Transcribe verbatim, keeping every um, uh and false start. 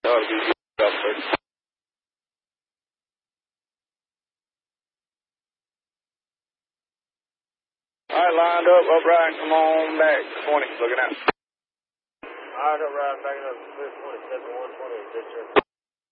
That would be good up there. All right, lined up, upright, come on back. twenty, looking out. All right, upright, backing up, twenty-seven, one twenty, good sir.